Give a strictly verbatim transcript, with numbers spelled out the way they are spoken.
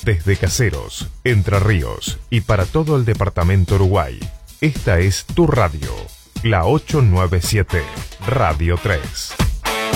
Desde Caseros, Entre Ríos y para todo el departamento Uruguay, esta es tu radio, la ochocientos noventa y siete, Radio tres.